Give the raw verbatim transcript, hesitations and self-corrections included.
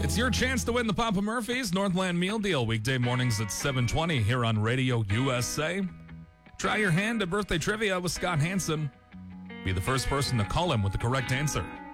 It's your chance to win the Papa Murphy's Northland Meal Deal weekday mornings at seven twenty here on Radio U S A. Try your hand at birthday trivia with Scott Hansen. Be the first person to call him with the correct answer.